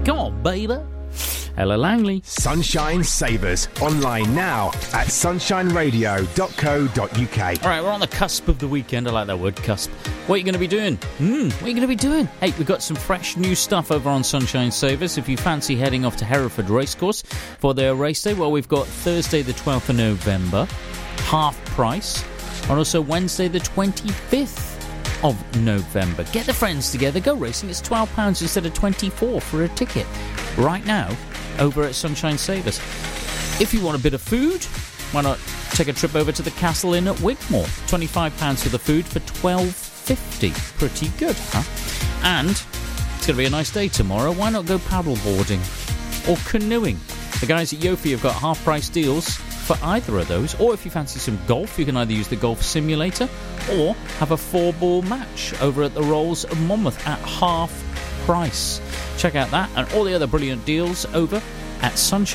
Come on, baby. Ella Langley. Sunshine Savers. Online now at sunshineradio.co.uk. All right, we're on the cusp of the weekend. I like that word, cusp. What are you going to be doing? What are you going to be doing? Hey, we've got some fresh new stuff over on Sunshine Savers. If you fancy heading off to Hereford Racecourse for their race day, well, we've got Thursday the 12th of November, half price, and also Wednesday the 25th of November. Get the friends together, go racing. It's £12 instead of £24 for a ticket right now over at Sunshine Savers. If you want a bit of food, why not take a trip over to the Castle Inn at Wigmore? £25 for the food for £12.50. Pretty good, huh? And it's going to be a nice day tomorrow. Why not go paddle boarding or canoeing? The guys at Yofi have got half price deals for either of those. Or if you fancy some golf, you can either use the golf simulator or have a 4-ball match over at the Rolls of Monmouth at half price. Check out that and all the other brilliant deals over at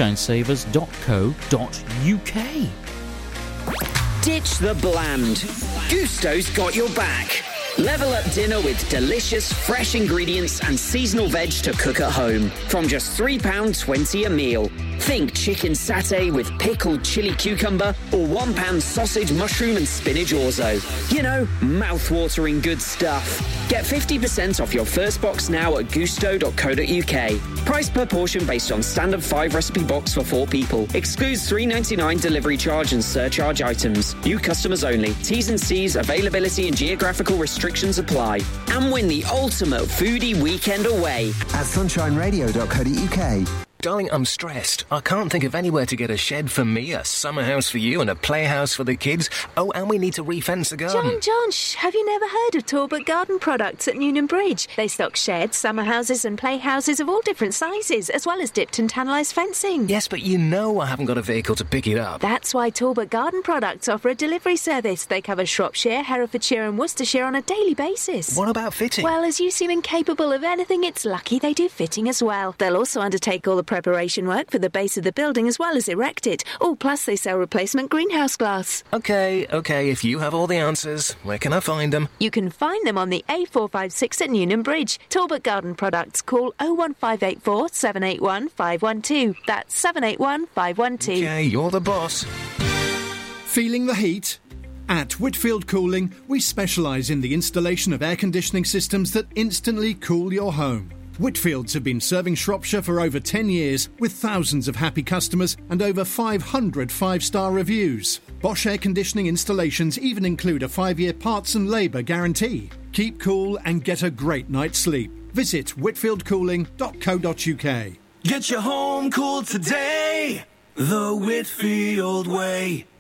sunshinesavers.co.uk. Ditch the bland. Gusto's got your back. Level up dinner with delicious, fresh ingredients and seasonal veg to cook at home. From just £3.20 a meal. Think chicken satay with pickled chili cucumber or £1 sausage, mushroom and spinach orzo. You know, mouth-watering good stuff. Get 50% off your first box now at gusto.co.uk. Price per portion based on standard 5-recipe box for 4 people. Excludes $3.99 delivery charge and surcharge items. New customers only. T's and C's, availability and geographical restrictions apply. And win the ultimate foodie weekend away at sunshineradio.co.uk. Darling, I'm stressed. I can't think of anywhere to get a shed for me, a summer house for you, and a playhouse for the kids. Oh, and we need to re-fence the garden. John, have you never heard of Talbot Garden Products at Newnham Bridge? They stock sheds, summer houses and playhouses of all different sizes, as well as dipped and tannalised fencing. Yes, but you know I haven't got a vehicle to pick it up. That's why Talbot Garden Products offer a delivery service. They cover Shropshire, Herefordshire and Worcestershire on a daily basis. What about fitting? Well, as you seem incapable of anything, it's lucky they do fitting as well. They'll also undertake all the preparation work for the base of the building as well as erect it. Oh, plus they sell replacement greenhouse glass. OK, if you have all the answers, where can I find them? You can find them on the A456 at Newnham Bridge. Talbot Garden Products. Call 01584 781 512. That's 781 512. OK, you're the boss. Feeling the heat? At Whitfield Cooling, we specialise in the installation of air conditioning systems that instantly cool your home. Whitfields have been serving Shropshire for over 10 years with thousands of happy customers and over 500 5-star reviews. Bosch air conditioning installations even include a 5-year parts and labour guarantee. Keep cool and get a great night's sleep. Visit whitfieldcooling.co.uk. Get your home cool today, the Whitfield way.